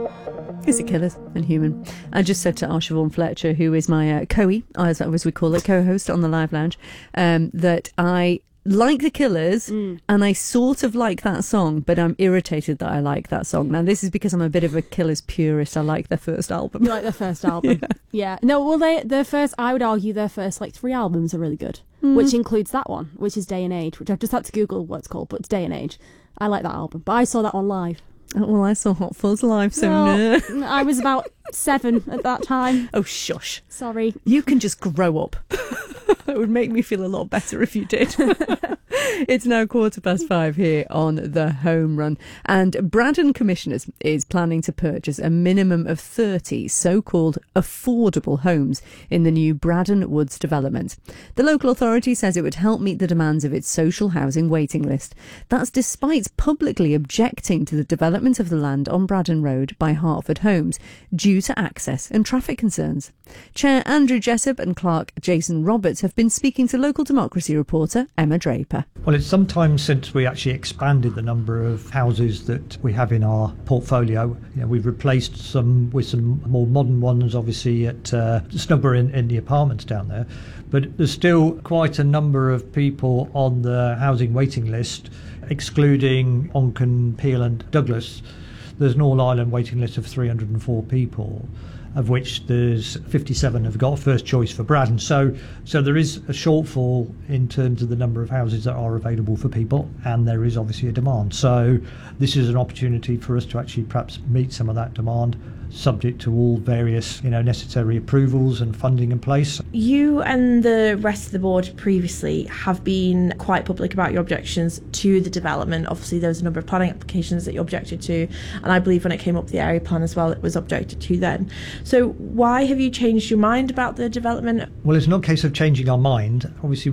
Is it Killers and Human? I just said to Arsha Vaughan Fletcher, who is my co-e, as we call it, co-host on the Live Lounge, that I like the Killers and I sort of like that song, but I'm irritated that I like that song. Now, this is because I'm a bit of a Killers purist. I like their first album. You like their first album? Yeah. No, well, their first, I would argue their first 3 albums are really good, which includes that one, which is Day and Age, which I've just had to Google what it's called, but it's Day and Age. I like that album, but I saw that on live. Oh, well, I saw Hot Fuzz live, so no. I was about 7 at that time. Oh, shush. Sorry. You can just grow up. It would make me feel a lot better if you did. It's now 5:15 here on The Home Run. And Braddon Commissioners is planning to purchase a minimum of 30 so-called affordable homes in the new Braddon Woods development. The local authority says it would help meet the demands of its social housing waiting list. That's despite publicly objecting to the development of the land on Braddon Road by Hertford Homes due to access and traffic concerns. Chair Andrew Jessup and Clerk Jason Roberts have been speaking to local democracy reporter Emma Draper. Well, it's some time since we actually expanded the number of houses that we have in our portfolio. We've replaced some with some more modern ones, obviously, at Snubber in the apartments down there. But there's still quite a number of people on the housing waiting list, excluding Onken, Peel and Douglas. There's an all-island waiting list of 304 people, of which there's 57 have got a first choice for Braddon. So there is a shortfall in terms of the number of houses that are available for people, and there is obviously a demand. So this is an opportunity for us to actually perhaps meet some of that demand, subject to all various necessary approvals and funding in place. You and the rest of the board previously have been quite public about your objections to the development. Obviously there was a number of planning applications that you objected to, and I believe when it came up the area plan as well, it was objected to then. So why have you changed your mind about the development? Well, it's not a case of changing our mind. Obviously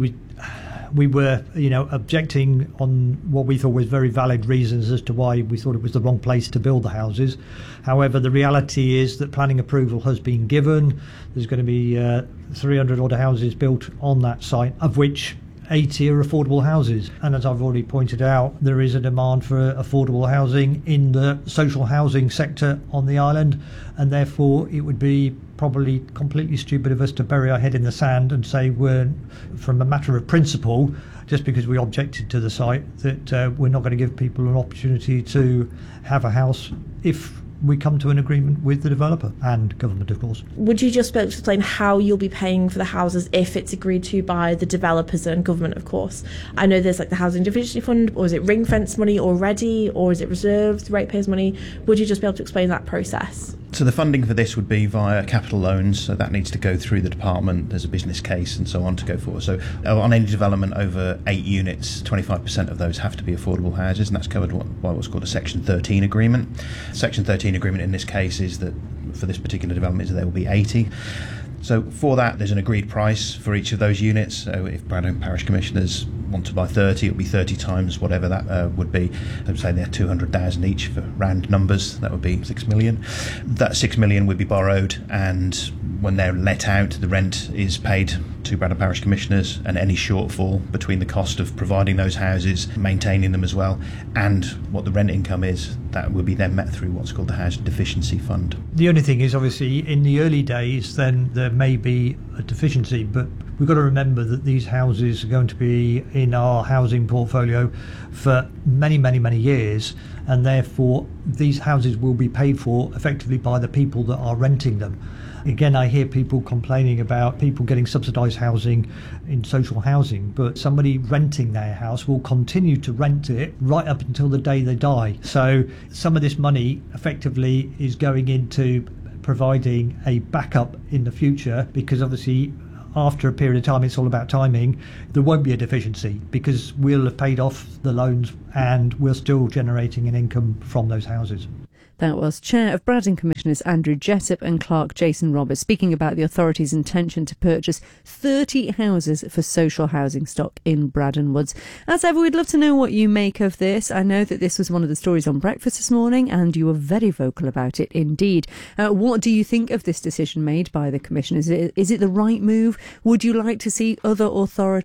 we were, objecting on what we thought was very valid reasons as to why we thought it was the wrong place to build the houses. However, the reality is that planning approval has been given. There's going to be 300 odd houses built on that site, of which 80 are affordable houses. And as I've already pointed out, there is a demand for affordable housing in the social housing sector on the island, and therefore it would be probably completely stupid of us to bury our head in the sand and say we're, from a matter of principle, just because we objected to the site, that we're not going to give people an opportunity to have a house if we come to an agreement with the developer and government, of course. Would you just be able to explain how you'll be paying for the houses if it's agreed to by the developers and government, of course? I know there's the Housing Deficiency Fund, or is it ring fence money already, or is it reserved ratepayers money? Would you just be able to explain that process? So the funding for this would be via capital loans, so that needs to go through the department. There's a business case and so on to go forward. So on any development over 8 units, 25% of those have to be affordable houses, and that's covered by what's called a Section 13 agreement. Section 13 agreement in this case is that for this particular development there will be 80. So for that, there's an agreed price for each of those units. So if Braddon Parish Commissioners want to buy 30, it'll be 30 times whatever that would be. I'd say they're 200,000 each for round numbers. That would be 6 million. That 6 million would be borrowed, and when they're let out, the rent is paid to Braddon Parish Commissioners, and any shortfall between the cost of providing those houses, maintaining them as well, and what the rent income is, that will be then met through what's called the Housing Deficiency Fund. The only thing is, obviously, in the early days, then there may be a deficiency, but we've got to remember that these houses are going to be in our housing portfolio for many, many, many years, and therefore these houses will be paid for effectively by the people that are renting them. Again, I hear people complaining about people getting subsidised housing in social housing, but somebody renting their house will continue to rent it right up until the day they die. So some of this money effectively is going into providing a backup in the future, because obviously after a period of time, it's all about timing, there won't be a deficiency because we'll have paid off the loans and we're still generating an income from those houses. That was Chair of Braddon Commissioners Andrew Jessup and Clerk Jason Roberts speaking about the authority's intention to purchase 30 houses for social housing stock in Braddon Woods. As ever, we'd love to know what you make of this. I know that this was one of the stories on Breakfast this morning, and you were very vocal about it indeed. What do you think of this decision made by the Commissioners? Is it the right move? Would you like to see other authorities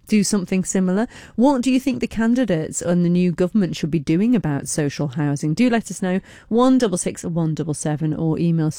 do something similar. What do you think the candidates and the new government should be doing about social housing? Do let us know, 166 177, or email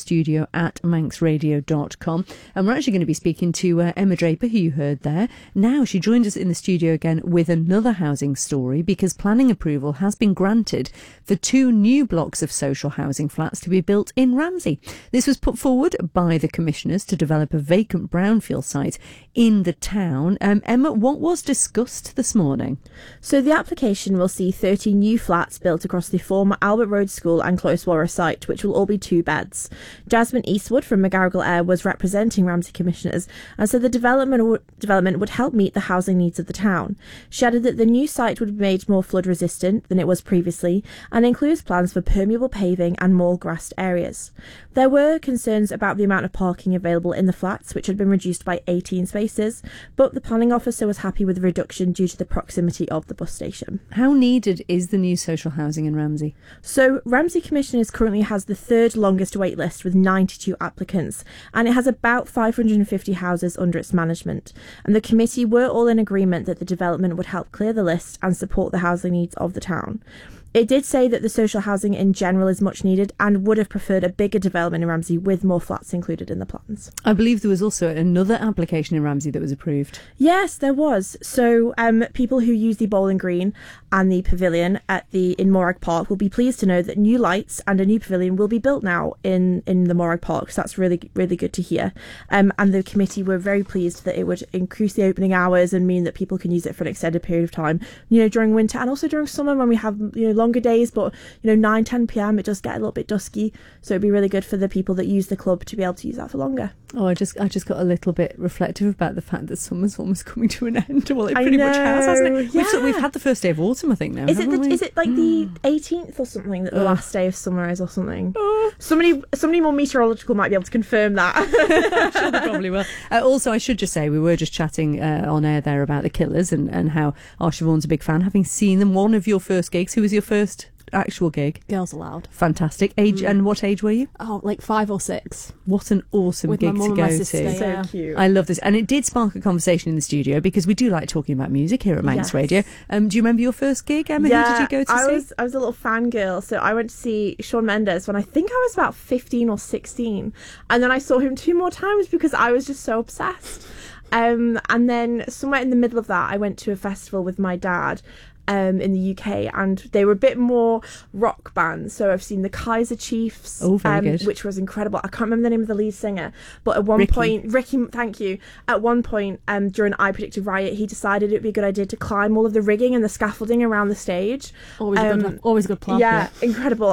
studio@manxradio.com. And we're actually going to be speaking to Emma Draper, who you heard there. Now she joined us in the studio again with another housing story, because planning approval has been granted for 2 new blocks of social housing flats to be built in Ramsey. This was put forward by the commissioners to develop a vacant brownfield site in the town. Emma, what was discussed this morning? So the application will see 30 new flats built across the former Albert Road School and Close Warra site, which will all be 2 beds. Jasmine Eastwood from McGarrigle Air was representing Ramsey commissioners and said the development would help meet the housing needs of the town. She added that the new site would be made more flood resistant than it was previously and includes plans for permeable paving and more grassed areas. There were concerns about the amount of parking available in the flats, which had been reduced by 18 spaces, but the planning officer was happy with the reduction due to the proximity of the bus station. How needed is the new social housing in Ramsey? So Ramsey Commissioners currently has the 3rd longest wait list with 92 applicants, and it has about 550 houses under its management. And the committee were all in agreement that the development would help clear the list and support the housing needs of the town. It did say that the social housing in general is much needed and would have preferred a bigger development in Ramsey with more flats included in the plans. I believe there was also another application in Ramsey that was approved. Yes, there was. So people who use the bowling green and the pavilion in Morag Park will be pleased to know that new lights and a new pavilion will be built now in the Morag Park. So that's really, really good to hear. And the committee were very pleased that it would increase the opening hours and mean that people can use it for an extended period of time, during winter and also during summer when we have, longer days, but 9-10 p.m. it does get a little bit dusky, so it'd be really good for the people that use the club to be able to use that for longer. Oh, I just got a little bit reflective about the fact that summer's almost coming to an end. Well, it pretty much has, hasn't it? Yeah. We've had the first day of autumn, I think, now. Is it like the 18th or something that the last day of summer is, or something? Somebody more meteorological might be able to confirm that. I'm sure they probably will. Also, I should just say, we were just chatting on air there about the Killers and how Siobhan's a big fan, having seen them. One of your first gigs. Who was your first actual gig? Girls Aloud. Fantastic. Age and what age were you? Oh, like 5 or 6. What an awesome With gig my mum to and go my sister, to. yeah. So cute. I love this, and it did spark a conversation in the studio because we do like talking about music here at Manx Yes. Radio. Do you remember your first gig, Emma? Who did you go to see? I was a little fangirl, so I went to see Shawn Mendes when I think I was about 15 or 16, and then I saw him 2 more times because I was just so obsessed. And then somewhere in the middle of that, I went to a festival with my dad in the UK, and they were a bit more rock bands. So I've seen the Kaiser Chiefs, very good. which was incredible. I can't remember the name of the lead singer, but at one point, Ricky, thank you. At one point, during I Predicted Riot, he decided it'd be a good idea to climb all of the rigging and the scaffolding around the stage. Always a good plan. Yeah, incredible.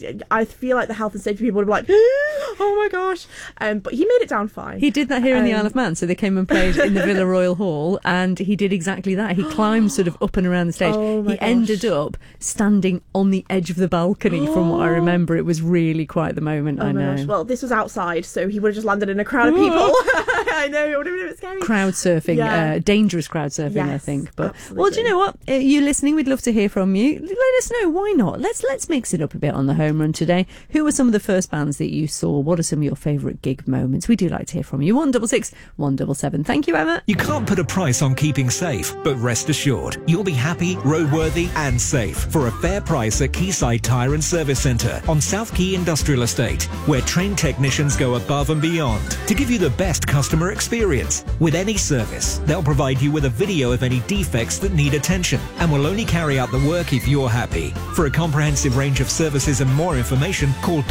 I feel like the health and safety people would be like, oh my gosh. But he made it down fine. He did that here in the Isle of Man, so they came and played in the Villa Royal Hall, and he did exactly that. He climbed sort of up and around the stage. He ended up standing on the edge of the balcony, from what I remember. It was really quite the moment. Oh I my know. gosh. Well, this was outside, so he would have just landed in a crowd of people. I know, it would have been a bit scary. Crowd surfing, Yeah. Dangerous crowd surfing, Yes, I think. But absolutely. well, do you know what? You listening? We'd love to hear from you. Let us know. Why not? Let's mix it up a bit on the home run today. Who were some of the first bands that you saw? What are some of your favourite gig moments? We do like to hear from you. 166 177. Thank you, Emma. You can't put a price on keeping safe, but rest assured, you'll be happy, roadworthy and safe for a fair price at Quayside Tyre and Service Centre on South Quay Industrial Estate, where trained technicians go above and beyond to give you the best customer experience. With any service, they'll provide you with a video of any defects that need attention and will only carry out the work if you're happy. For a comprehensive range of services and more information, call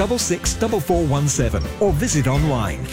664417 or visit online.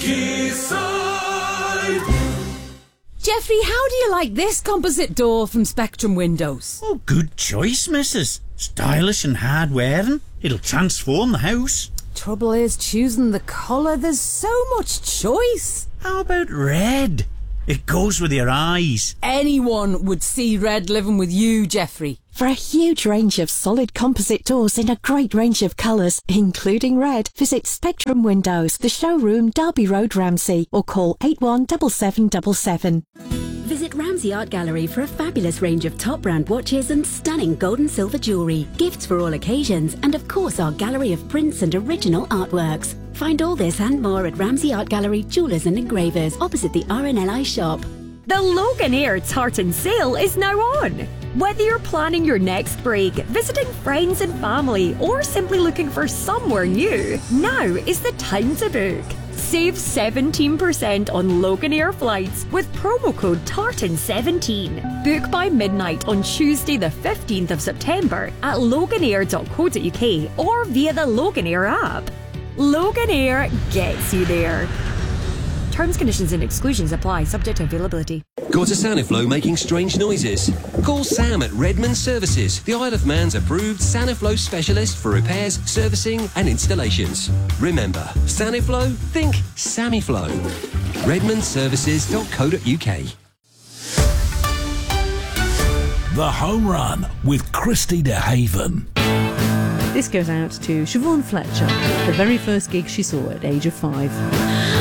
Jeffrey, how do you like this composite door from Spectrum Windows? Oh, good choice, missus. Stylish and hard-wearing. It'll transform the house. Trouble is choosing the colour. There's so much choice. How about red? It goes with your eyes. Anyone would see red living with you, Jeffrey. For a huge range of solid composite doors in a great range of colours, including red, visit Spectrum Windows, the showroom, Derby Road, Ramsey, or call 817777. Visit Ramsey Art Gallery for a fabulous range of top brand watches and stunning gold and silver jewellery, gifts for all occasions, and of course our gallery of prints and original artworks. Find all this and more at Ramsey Art Gallery, Jewellers and Engravers, opposite the RNLI shop. The Loganair Tartan sale is now on. Whether you're planning your next break, visiting friends and family, or simply looking for somewhere new, now is the time to book. Save 17% on Loganair flights with promo code TARTAN17. Book by midnight on Tuesday the 15th of September at loganair.co.uk or via the Loganair app. Loganair gets you there. Terms, conditions and exclusions apply, subject to availability. Got a Saniflow making strange noises? Call Sam at Redmond Services, the Isle of Man's approved Saniflow specialist for repairs, servicing and installations. Remember, Saniflow? Think Samiflow. redmondservices.co.uk. The Home Run with Christy DeHaven. This goes out to Siobhan Fletcher, the very first gig she saw at age of 5.